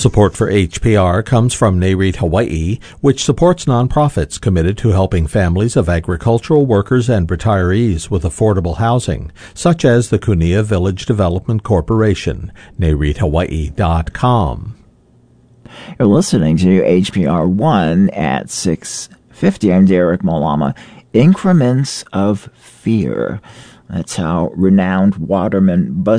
Support for HPR comes from NAREIT Hawaii, which supports nonprofits committed to helping families of agricultural workers and retirees with affordable housing, such as the Kunia Village Development Corporation. NAREITHawaii.com. You're listening to HPR 1 at 6:50. I'm Derek Malama. Increments of Fear. That's how renowned Waterman